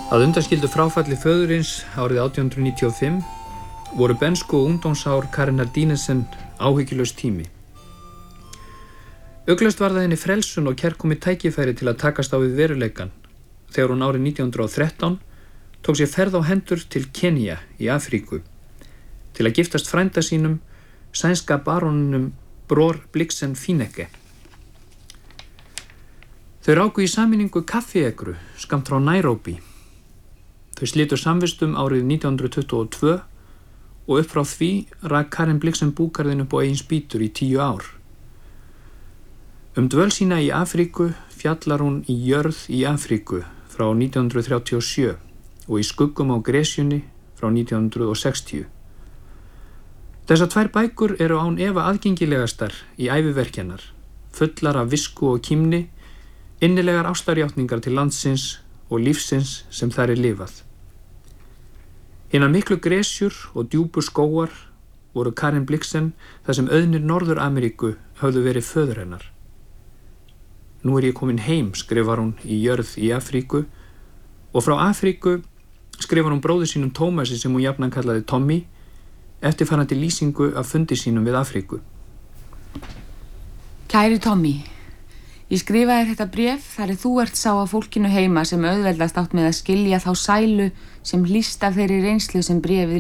Að undanskildu fráfalli föðurins árið 1895 voru bernsku- og ungdómsár Karenar Dinesen áhyggjulaus tími. Ugglaust var það henni frelsun og kærkomið tækifæri til að takast á við veruleikann þegar hún árið 1913 tók sér ferð á hendur til Kenía í Afríku til að giftast frænda sínum, sænska baróninum Bror Blixen Fineke. Þau ráku í sameiningu kaffiegru skammt frá Nairobi. Þau slitu samvistum árið 1922 og upp frá því rak Karen Blixen búgarðinn upp á eigin spýtur í 10 ár. Dvöl sína í Afríku fjallar hún í Jörð í Afríku frá 1937 og í Skuggum á Gresjunni frá 1960. Þessar 2 bækur eru án efa aðgengilegastar í æviverk hennar, fullar af visku og kímni, innilegar ástarjátningar til landsins og lífsins sem þar er lifað. Hinar miklu gresjur og djúpu skógar voru Karen Blixen þar sem auðnir Norður-Ameríku höfðu verið föður hennar. Nú er ég komin heim, skrifar hún í Jörð í Afríku, og frá Afríku skrifar hún bróður sínum Tómasi sem hún jafnan kallaði Tommy, eftirfarandi lýsingu af fundi sínum við Afríku. Kæri Tommy, ég skrifaði þetta bréf þar þú ert sá af fólkinu heima sem auðveldast átt með að skilja þá sælu sem hlýst af þeirri reynslu sem bréfið